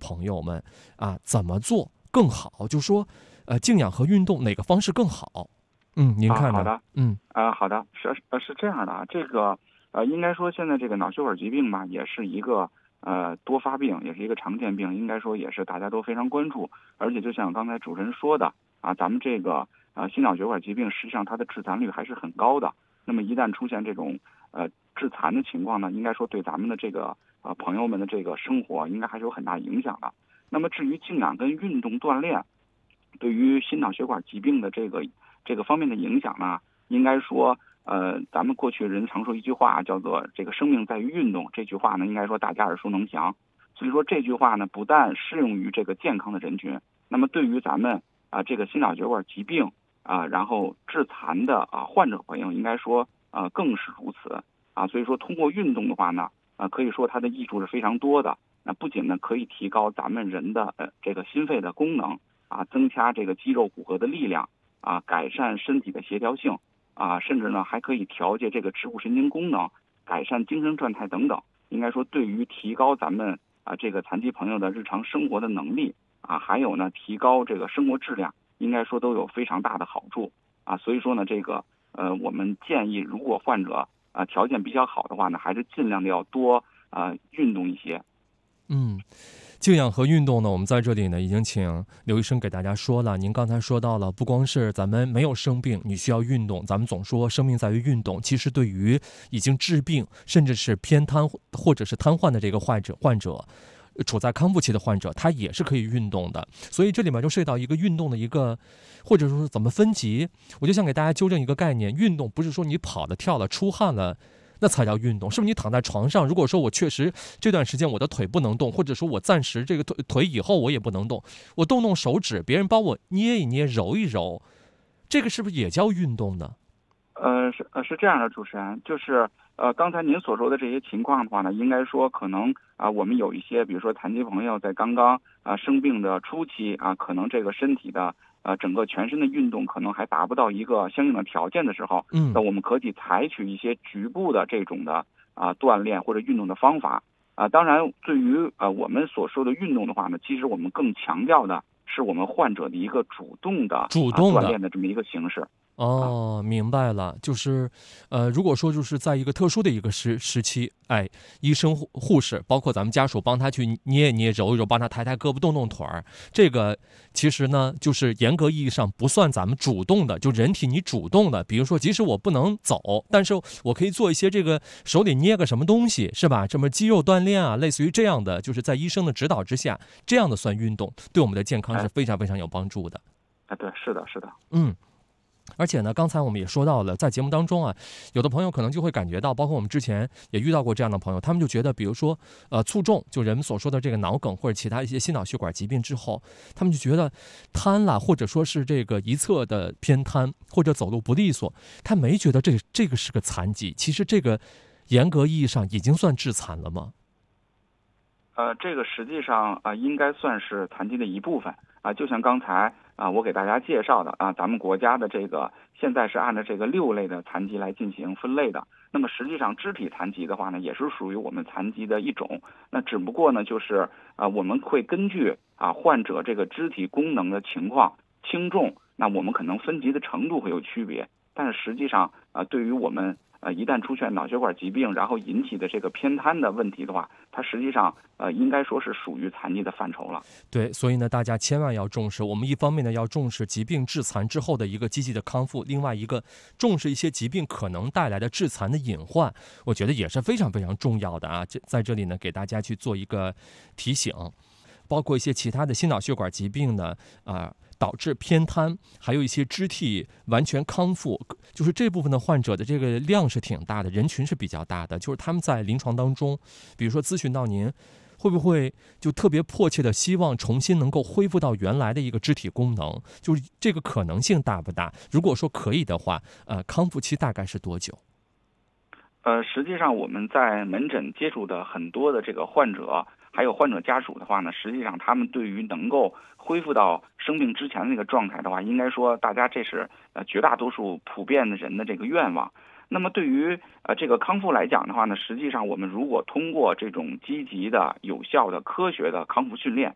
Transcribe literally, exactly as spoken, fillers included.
朋友们啊，怎么做更好？就说呃，静养和运动哪个方式更好？嗯，您看呢？ 啊，好的， 嗯啊，好的，是呃是这样的啊，这个呃，应该说现在这个脑血管疾病吧，也是一个呃多发病，也是一个常见病，应该说也是大家都非常关注。而且就像刚才主持人说的啊，咱们这个呃心脑血管疾病实际上它的致残率还是很高的。那么一旦出现这种呃致残的情况呢，应该说对咱们的这个呃朋友们的这个生活应该还是有很大影响的。那么至于静养跟运动锻炼对于心脑血管疾病的这个这个方面的影响呢，应该说，呃，咱们过去人常说一句话叫做“这个生命在于运动”，这句话呢，应该说大家耳熟能详。所以说这句话呢，不但适用于这个健康的人群，那么对于咱们啊、这个心脑血管疾病啊、然后致残的啊患者朋友，应该说呃更是如此啊。所以说通过运动的话呢，啊可以说它的益处是非常多的。那不仅呢可以提高咱们人的呃这个心肺的功能啊，增加这个肌肉骨骼的力量啊，改善身体的协调性啊，甚至呢还可以调节这个植物神经功能，改善精神状态等等。应该说，对于提高咱们啊这个残疾朋友的日常生活的能力啊，还有呢提高这个生活质量，应该说都有非常大的好处啊。所以说呢，这个呃我们建议，如果患者啊条件比较好的话呢，还是尽量的要多啊运动一些。 嗯。静养和运动呢，我们在这里呢已经请刘医生给大家说了。您刚才说到了，不光是咱们没有生病，你需要运动。咱们总说生命在于运动，其实对于已经治病甚至是偏瘫或者是瘫痪的这个患者，患者处在康复期的患者，他也是可以运动的。所以这里面就涉及到一个运动的一个，或者说是怎么分级。我就想给大家纠正一个概念：运动不是说你跑了、跳了、出汗了。那才叫运动，是不是？你躺在床上，如果说我确实这段时间我的腿不能动，或者说我暂时这个腿腿以后我也不能动，我动动手指，别人帮我捏一捏、揉一揉，这个是不是也叫运动呢？ 呃，是呃是这样的，主持人，就是呃刚才您所说的这些情况的话呢，应该说可能啊、我们有一些，比如说残疾朋友在刚刚啊、生病的初期啊，可能这个身体的呃整个全身的运动可能还达不到一个相应的条件的时候， 嗯那我们可以采取一些局部的这种的啊、锻炼或者运动的方法啊。当然，对于呃我们所说的运动的话呢，其实我们更强调的是我们患者的一个主动的啊、 主动的。 锻炼的这么一个形式啊。 哦，明白了，就是，呃，如果说就是在一个特殊的一个时时期，哎，医生护护士，包括咱们家属帮他去捏一捏、揉一揉，帮他抬抬胳膊、动动腿儿，这个其实呢，就是严格意义上不算咱们主动的，就人体你主动的，比如说，即使我不能走，但是我可以做一些这个手里捏个什么东西，是吧？这么肌肉锻炼啊，类似于这样的，就是在医生的指导之下，这样的算运动，对我们的健康是哎非常非常有帮助的。 哎，对，是的，是的。 嗯。而且呢，刚才我们也说到了，在节目当中啊，有的朋友可能就会感觉到，包括我们之前也遇到过这样的朋友，他们就觉得，比如说，呃，卒中，就人们所说的这个脑梗或者其他一些心脑血管疾病之后，他们就觉得瘫了，或者说是这个一侧的偏瘫，或者走路不利索，他没觉得这这个是个残疾。其实这个严格意义上已经算致残了吗？ 呃，这个实际上啊、呃应该算是残疾的一部分啊、就像刚才啊、我给大家介绍的啊，咱们国家的这个现在是按照这个六类的残疾来进行分类的。那么实际上，肢体残疾的话呢，也是属于我们残疾的一种。那只不过呢，就是啊、我们会根据啊患者这个肢体功能的情况轻重，那我们可能分级的程度会有区别。但是实际上啊、对于我们呃，一旦出现脑血管疾病，然后引起的这个偏瘫的问题的话，它实际上呃应该说是属于残疾的范畴了。 对，所以呢，大家千万要重视。我们一方面呢，要重视疾病致残之后的一个积极的康复；另外一个，重视一些疾病可能带来的致残的隐患，我觉得也是非常非常重要的啊。这在这里呢，给大家去做一个提醒，包括一些其他的心脑血管疾病呢，啊、导致偏瘫，还有一些肢体完全康复，就是这部分的患者的这个量是挺大的，人群是比较大的。就是他们在临床当中，比如说咨询到您，会不会就特别迫切的希望重新能够恢复到原来的一个肢体功能？就是这个可能性大不大？如果说可以的话，呃，康复期大概是多久？ 呃，实际上我们在门诊接触的很多的这个患者，还有患者家属的话呢，实际上他们对于能够恢复到生病之前的那个状态的话，应该说大家这是呃绝大多数普遍的人的这个愿望。那么对于呃这个康复来讲的话呢，实际上我们如果通过这种积极的、有效的、科学的康复训练